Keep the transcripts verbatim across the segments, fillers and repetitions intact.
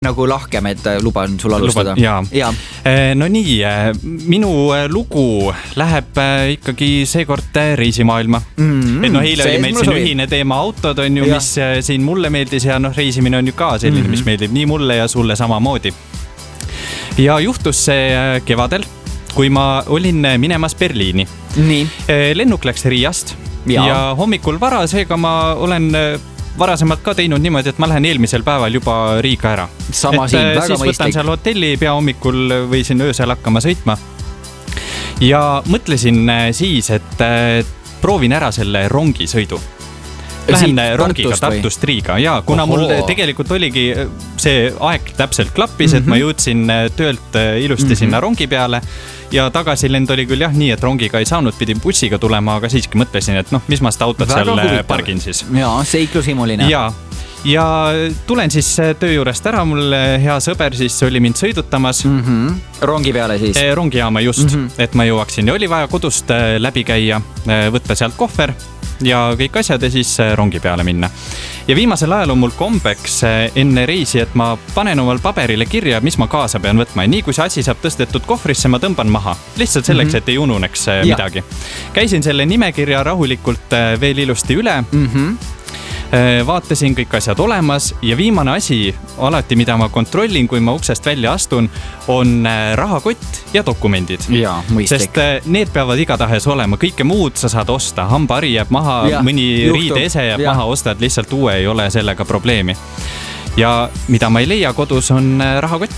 nagu lahkem, et luban sul alustada. Jaa. Ja. No nii, minu lugu läheb ikkagi seekord reisimaailma. Mm-hmm. Et no eile oli meil siin ühine teema autod on ju, ja. Mis siin mulle meeldis ja noh, reisimine on ju ka selline, mm-hmm. mis meeldib nii mulle ja sulle samamoodi. Ja juhtus see kevadel, kui ma olin minemas Berliini. Nii. Lennuk läks Riiast ja. Ja hommikul vara, seega ma olen varasemalt ka teinud niimoodi, et ma lähen eelmisel päeval juba Riiga ära. Sama siin, väga siis mõistlik. Võtan seal hotelli, pea hommikul võisin öösel hakkama sõitma. Ja mõtlesin siis, et proovin ära selle rongisõidu. Lähen Siit rongiga Tartust, Tartust Riiga ja kuna Oho. Mul tegelikult oligi see aeg täpselt klappis, mm-hmm. et ma jõudsin töölt ilusti mm-hmm. sinna rongi peale ja tagasilend oli küll jah nii, et rongiga ei saanud, pidin bussiga tulema, aga siiski mõtlesin, et noh, mis ma seda autot Väga seal huvitav. Pargin siis. Jaa, seiklushimuline. Ja, ja tulen siis töö juurest ära, mul hea sõber siis oli mind sõidutamas. Mm-hmm. Rongi peale siis? E, rongijaama just, mm-hmm. et ma jõuaksin ja oli vaja kodust läbi käia, võtta sealt kohver ja kõik asjad ja siis rongi peale minna. Ja viimasel ajal on mul kombeks enne reisi, et ma panen omal paberile kirja, mis ma kaasa pean võtma. Ja nii kui see asi saab tõstetud kohvrisse, ma tõmban maha. Lihtsalt selleks, mm-hmm. et ei ununeks ja. Midagi. Käisin selle nimekirja rahulikult veel ilusti üle. Mm-hmm. Vaatasin kõik asjad olemas ja viimane asi, alati mida ma kontrollin, kui ma uksest välja astun, on rahakott ja dokumendid. Ja, mõistlik. Sest need peavad igatahes olema, kõike muud sa saad osta. Hambari jääb maha, ja, mõni riideese jääb ja. Maha, ostad lihtsalt uue, ei ole sellega probleemi. Ja mida ma ei leia kodus on rahakott.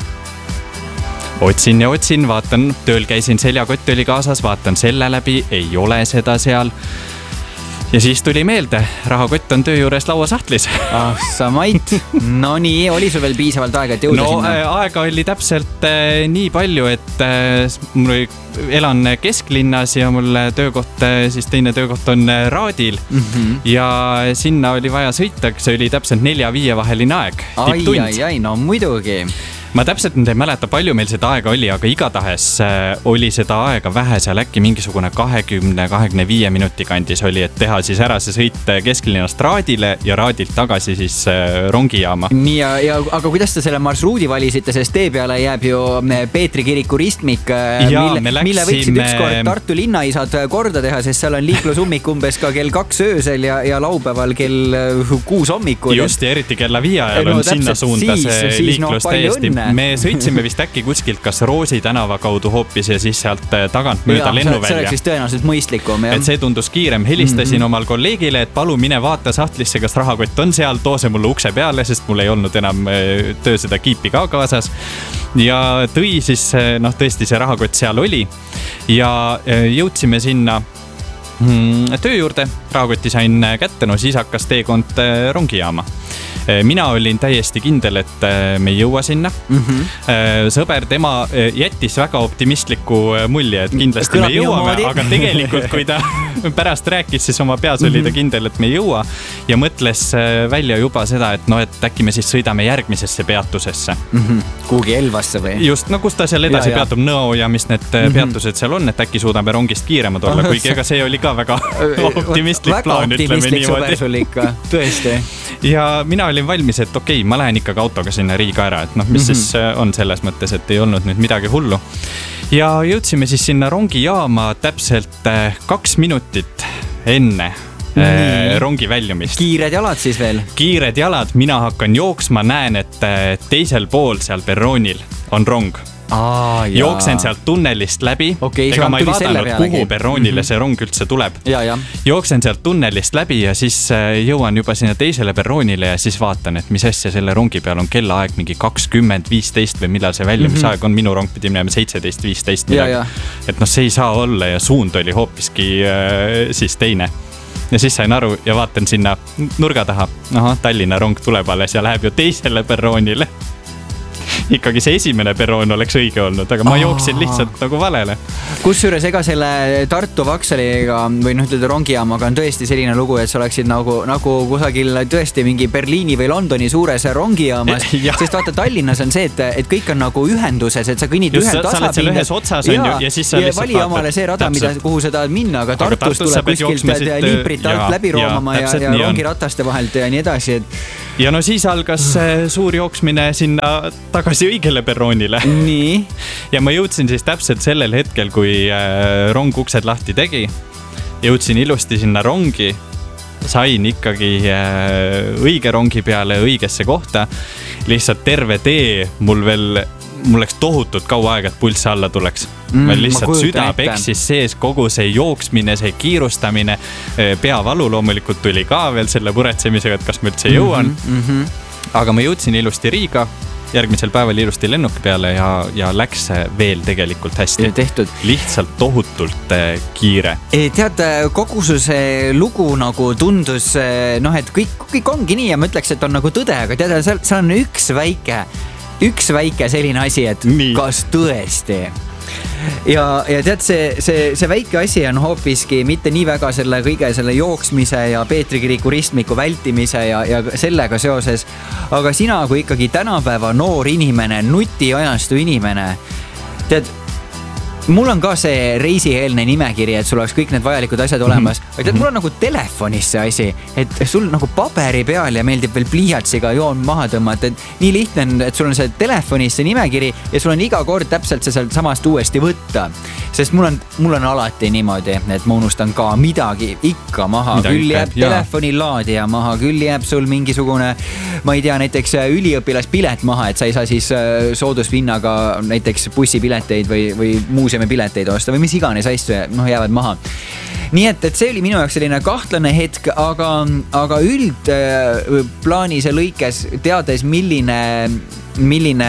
Otsin ja otsin, vaatan, tööl käisin, seljakott oli kaasas, vaatan selle läbi, ei ole seda seal. Ja siis tuli meelde, rahakott on töö juures lauasahtlis. Ah, sa mait. No nii, oli sul veel piisavalt aega, et jõuda no, sinna? No aega oli täpselt äh, nii palju, et äh, mul elan kesklinnas ja mul töökoht, siis teine töökoht on Raadil. Mm-hmm. Ja sinna oli vaja sõita, see oli täpselt nelja-viie vaheline aeg. Ai, ai, ai, no muidugi. Ma täpselt nüüd ei mäleta, palju meil seda aega oli, aga igatahes oli seda aega vähe, seal äkki mingisugune kahekümne kahekümne viie minuti kandis oli, et teha siis ära see sõit kesklinnast Raadile ja Raadilt tagasi siis rongijaama. Nii, ja, ja, aga kuidas te selle marsruudi valisite, sest tee peale jääb ju Peetri kiriku ristmik, ja, mille, mille võiksid ükskord Tartu linnaisad korda teha, sest seal on liiklusummik umbes ka kell kaks öösel ja, ja laupäeval kell kuus hommikul. Just, ja eriti kella viie ajal no, on sinna suunda siis, see siis, liiklus no, täiesti. Me sõitsime vist äkki kuskilt kas Roosi tänava kaudu hoopis ja siis sealt tagant mööda ja, lennuvälja. See oleks vist tõenäoliselt mõistlikum. Ja. Et see tundus kiirem. Helistasin mm-hmm. omal kolleegile, et palu mine vaata sahtlisse, kas rahakott on seal, too see mulle ukse peale, sest mul ei olnud enam töö seda kiipi ka kaasas. Ja tõi siis, noh tõesti see rahakott seal oli ja jõudsime sinna töö juurde, rahakoti sain kätte, no siis hakkas teekond rongijaama. Mina olin täiesti kindel, et me ei jõua sinna. Mm-hmm. Sõber, tema jättis väga optimistliku mulje, et kindlasti Kõlab me jõuame, aga tegelikult, kui ta pärast rääkis, siis oma peas oli ta kindel, et me ei jõua ja mõtles välja juba seda, et no, et äkki me siis sõidame järgmisesse peatusesse. Mm-hmm. Kuhugi Elvasse või? Just, no kus ta seal edasi ja, peatub, Nõo ja mis need mm-hmm. peatused seal on, et äkki suudame rongist kiiremad olla, kuigi ega see oli ka väga optimistlik väga plaan, ütleme niimoodi. Väga optimistlik sõber sul ikka, tõesti. Ja mina olin valmis, et okei, okay, ma lähen ikkagi autoga sinna Riiga ära, et noh, mis mm-hmm. siis on selles mõttes, et ei olnud nüüd midagi hullu. Ja jõudsime siis sinna rongijaama täpselt kaks minutit enne Nii. rongi väljumist. Kiired jalad siis veel? Kiired jalad, mina hakkan jooksma, näen, et teisel pool seal perroonil on rong. Aa, jooksen sealt tunnelist läbi, okay, ega ma ei vaadanud, kuhu perroonile mm-hmm. see rong üldse tuleb. Ja, ja. Jooksen sealt tunnelist läbi ja siis jõuan juba sinna teisele perroonile ja siis vaatan, et mis asja selle rongi peal on kellaaeg mingi kakskümmend viisteist või millal see väljumisaeg mm-hmm. on, minu rong pidi minema seitseteist viisteist midagi. Ja, ja. Et noh, see ei saa olla ja suund oli hoopiski äh, siis teine. Ja siis sain aru ja vaatan sinna nurga taha. Aha, Tallinna rong tuleb alles ja läheb ju teisele perroonile. Ikkagi see esimene perroon oleks õige olnud, aga ma jooksin lihtsalt nagu valele. Kusjuures ega selle Tartu Vaksaliga või noh, rongijaamaga on tõesti selline lugu, et sa oleksid nagu, nagu kusagil tõesti mingi Berliini või Londoni suures rongijaamas. Sest vaata, Tallinnas on see, et, et kõik on nagu ühenduses, et sa kõnnid ühel tasapindel. Sa oled seal ühes otsas on ju ja siis sa ja lihtsalt vali omale see rada, mida, kuhu sa tahad minna, aga Tartus tuleb kuskilt liiprit alt läbi roomama ja, ja rongirataste vahelt ja nii edasi, et ja no siis algas suur jooksmine sinna tagasi õigele perroonile. Nii. Ja ma jõudsin siis täpselt sellel hetkel, kui rong uksed lahti tegi. Jõudsin ilusti sinna rongi. Sain ikkagi õige rongi peale õigesse kohta. Lihtsalt terve tee mul veel... mul läks tohutult kaua aega, et pulss alla tuleks. Mm, ma lihtsalt süda peksis sees, kogu see jooksmine, see kiirustamine, peavalu loomulikult tuli ka veel selle puretsemisega, et kas ma üldse jõuan. Mm -hmm. Aga ma jõudsin ilusti Riiga, järgmisel päeval ilusti lennuki peale ja, ja läks veel tegelikult hästi. Tehtud. Lihtsalt tohutult kiire. Tead, kogu see lugu nagu tundus, noh, et kõik, kõik ongi nii ja ma ütleks, et on nagu tõde, aga tead, see on üks väike Üks väike selline asi, et nii. Kas tõesti. Ja, ja tead, see, see, see väike asi on hoopiski mitte nii väga selle kõige selle jooksmise ja Peetri kiriku ristmiku vältimise ja, ja sellega seoses. Aga sina, kui ikkagi tänapäeva noor inimene, nutiajastu inimene, tead, mul on ka see reisieelne nimekiri, et sul oleks kõik need vajalikud asjad olemas. Aga tead, mul on nagu telefonis see asi, et sul nagu paberi peal ja meeldib veel pliiatsiga joon maha tõmmata. Et nii lihtne on, et sul on see telefonis see nimekiri ja sul on iga kord täpselt see sealt samast uuesti võtta. Sest mul on, mul on alati niimoodi, et ma unustan ka midagi ikka maha. Midagi küll jääb jaa. Telefoni laadija maha, küll jääb sul mingisugune, ma ei tea, näiteks üliõpilaspilet maha, et sa ei saa siis soodusvinnaga näiteks bussipileteid või, või muuseumi pileteid osta või mis iganes asju, noh, jäävad maha. Nii et, et see oli minu jaoks selline kahtlane hetk, aga, aga üldplaanis ja lõikes teades, milline, milline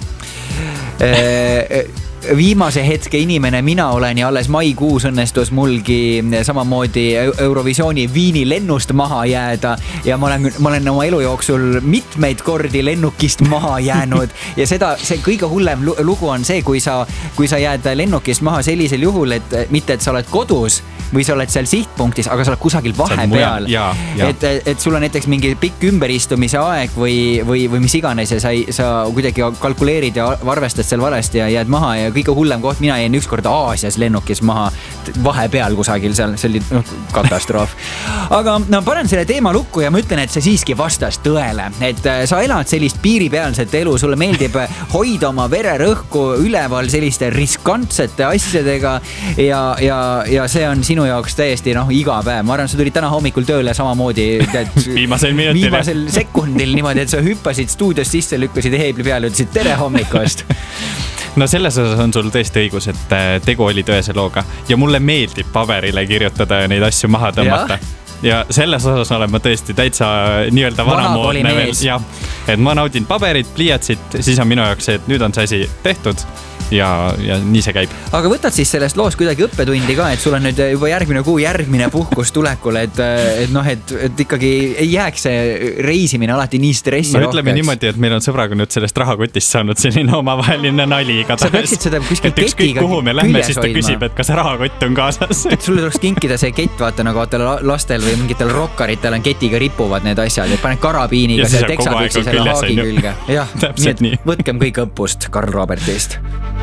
äh, viimase hetke inimene mina olen ja alles maikuus õnnestus mulgi samamoodi Eurovisiooni Viini lennust maha jääda ja ma olen, ma olen oma elu jooksul mitmeid kordi lennukist maha jäänud ja seda, see kõige hullem lugu on see, kui sa, kui sa jääd lennukist maha sellisel juhul, et mitte, et sa oled kodus või sa oled seal sihtpunktis, aga sa oled kusagil vahepeal. Et, et sul on näiteks mingi pikk ümberistumise aeg või, või, või mis iganes ja sa, sa kuidagi kalkuleerid ja arvestad seal valesti ja jääd maha ja kõige hullem koht, mina jäin ükskord Aasias lennukis maha vahepeal kusagil seal, see oli no, katastroof. Aga no, panen selle teema lukku ja ma ütlen, et see siiski vastas tõele, et sa elad sellist piiripealset elu, sulle meeldib hoida oma vererõhku üleval selliste riskantsete asjadega ja, ja, ja see on sinu jaoks täiesti noh, iga päev. Ma arvan, sa tulid täna hommikul tööle samamoodi tead, viimasel minutil viimasel sekundil niimoodi, et sa hüppasid stuudios sisse, lükkasid heebli peale ja ütlesid tere hommikust. No selles osas on sul tõesti õigus, et tegu oli tõese looga ja mulle meeldib paberile kirjutada ja neid asju maha tõmmata. Ja, ja selles osas olen ma tõesti täitsa nii-öelda vanamoodne veel. Ja, et ma naudin paberit, pliiatsit, siis on minu jaoks see, et nüüd on see asi tehtud. Ja, ja nii see käib. Aga võtad siis sellest loost kuidagi õppetundi ka, et sul on nüüd juba järgmine kuu järgmine puhkus tulekul, et, et noh, et, et ikkagi ei jääks see reisimine alati nii stressi rohkeks. No ütleme niimoodi, et meil on sõbraga nüüd sellest rahakotist saanud selline omavaheline nali igatahes. Sa peaksid seda kuskil ketiga küljes hoidma. Kuhu me lähme, siis ta küsib, et kas rahakott on kaasas. Et sulle tuleks kinkida see kett, vaata nagu vaata lastel või mingitel rokkaritel on ketiga ripuvad need asjad, et paned karabiiniga selle teksapüksi selle haagi külge. Jah, nii et võtkem kõik õppust Karl Robertist.